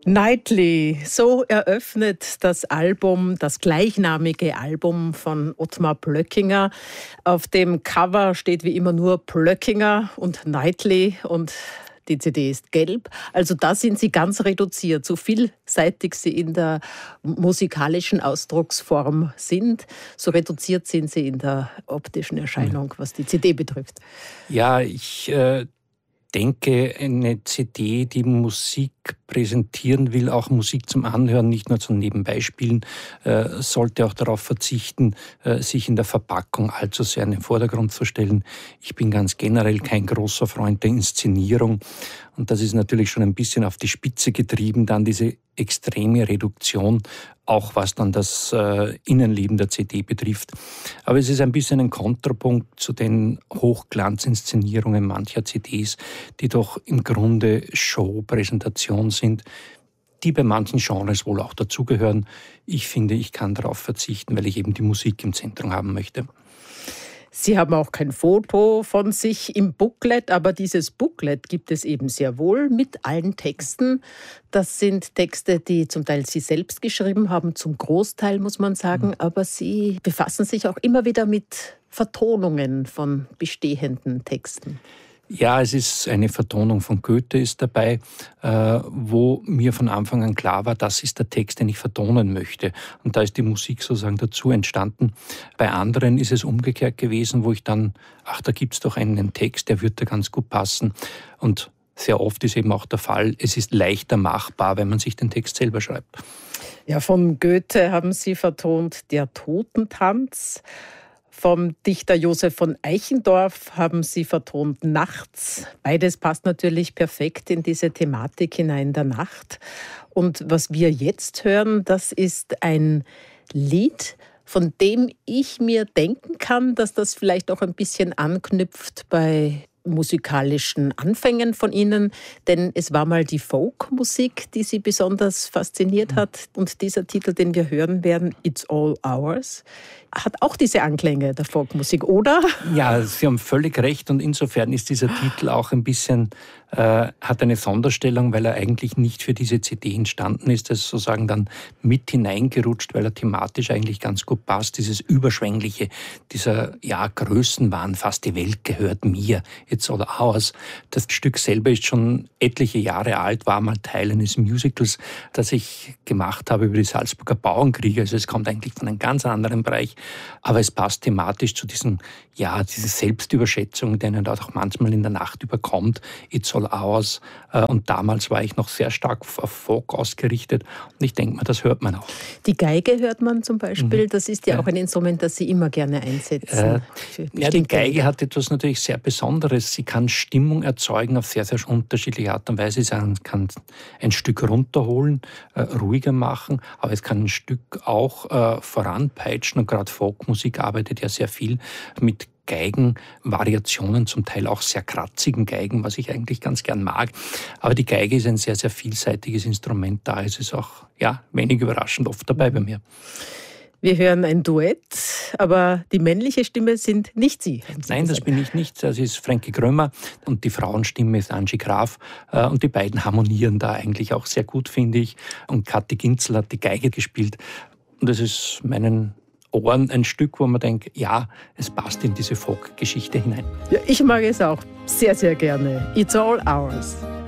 Nightly, so eröffnet das Album, das gleichnamige Album von Ottmar Plöckinger. Auf dem Cover steht wie immer nur Plöckinger und Nightly und die CD ist gelb. Also da sind Sie ganz reduziert, so vielseitig Sie in der musikalischen Ausdrucksform sind, so reduziert sind Sie in der optischen Erscheinung, was die CD betrifft. Ja, ich denke, eine CD, die Musik präsentieren will, auch Musik zum Anhören, nicht nur zum Nebenbeispielen, sollte auch darauf verzichten, sich in der Verpackung allzu sehr in den Vordergrund zu stellen. Ich bin ganz generell kein großer Freund der Inszenierung und das ist natürlich schon ein bisschen auf die Spitze getrieben, dann diese extreme Reduktion, auch was dann das Innenleben der CD betrifft. Aber es ist ein bisschen ein Kontrapunkt zu den Hochglanzinszenierungen mancher CDs, die doch im Grunde Show-Präsentation sind, die bei manchen Genres wohl auch dazugehören. Ich finde, ich kann darauf verzichten, weil ich eben die Musik im Zentrum haben möchte. Sie haben auch kein Foto von sich im Booklet, aber dieses Booklet gibt es eben sehr wohl mit allen Texten. Das sind Texte, die zum Teil Sie selbst geschrieben haben, zum Großteil muss man sagen, aber Sie befassen sich auch immer wieder mit Vertonungen von bestehenden Texten. Ja, es ist eine Vertonung von Goethe ist dabei, wo mir von Anfang an klar war, das ist der Text, den ich vertonen möchte. Und da ist die Musik sozusagen dazu entstanden. Bei anderen ist es umgekehrt gewesen, wo ich dann, da gibt's doch einen Text, der würde da ganz gut passen. Und sehr oft ist eben auch der Fall, es ist leichter machbar, wenn man sich den Text selber schreibt. Ja, von Goethe haben Sie vertont Der Totentanz. Vom Dichter Josef von Eichendorff haben Sie vertont Nachts. Beides passt natürlich perfekt in diese Thematik hinein der Nacht. Und was wir jetzt hören, das ist ein Lied, von dem ich mir denken kann, dass das vielleicht auch ein bisschen anknüpft bei musikalischen Anfängen von Ihnen, denn es war mal die Folkmusik, die Sie besonders fasziniert hat. Und dieser Titel, den wir hören werden, It's All Ours, hat auch diese Anklänge der Folkmusik, oder? Ja, Sie haben völlig recht und insofern ist dieser Titel auch ein bisschen, hat eine Sonderstellung, weil er eigentlich nicht für diese CD entstanden ist. Er ist sozusagen dann mit hineingerutscht, weil er thematisch eigentlich ganz gut passt. Dieses Überschwängliche, dieser Größenwahn, fast die Welt gehört mir, It's All Ours. Das Stück selber ist schon etliche Jahre alt, war mal Teil eines Musicals, das ich gemacht habe über die Salzburger Bauernkriege. Also es kommt eigentlich von einem ganz anderen Bereich. Aber es passt thematisch zu diese Selbstüberschätzung, die einen auch manchmal in der Nacht überkommt. It's all ours. Und damals war ich noch sehr stark auf Folk ausgerichtet. Und ich denke mal, das hört man auch. Die Geige hört man zum Beispiel. Das ist ja auch ein Instrument, das Sie immer gerne einsetzen. Die Geige hat etwas natürlich sehr Besonderes. Sie kann Stimmung erzeugen auf sehr, sehr unterschiedliche Art und Weise. Sie kann ein Stück runterholen, ruhiger machen, aber es kann ein Stück auch voranpeitschen. Und gerade Folkmusik arbeitet ja sehr viel mit Geigenvariationen, zum Teil auch sehr kratzigen Geigen, was ich eigentlich ganz gern mag. Aber die Geige ist ein sehr, sehr vielseitiges Instrument. Da ist es auch wenig überraschend oft dabei bei mir. Wir hören ein Duett, aber die männliche Stimme sind nicht Sie. Nein, das bin ich nicht. Das ist Frankie Grömer und die Frauenstimme ist Angie Graf. Und die beiden harmonieren da eigentlich auch sehr gut, finde ich. Und Kathi Ginzel hat die Geige gespielt. Und das ist meinen Ohren ein Stück, wo man denkt, es passt in diese Folk-Geschichte hinein. Ja, ich mag es auch sehr, sehr gerne. It's all ours.